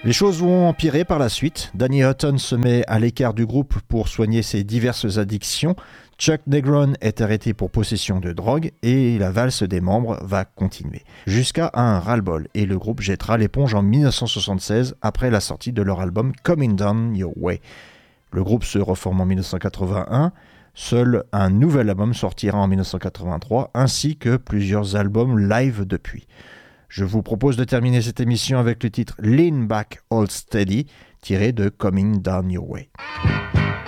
Les choses vont empirer par la suite. Danny Hutton se met à l'écart du groupe pour soigner ses diverses addictions. Chuck Negron est arrêté pour possession de drogue et la valse des membres va continuer. Jusqu'à un ras-le-bol et le groupe jettera l'éponge en 1976 après la sortie de leur album Coming Down Your Way. Le groupe se reforme en 1981. Seul un nouvel album sortira en 1983 ainsi que plusieurs albums live depuis. Je vous propose de terminer cette émission avec le titre Lean Back Hold Steady tiré de Coming Down Your Way.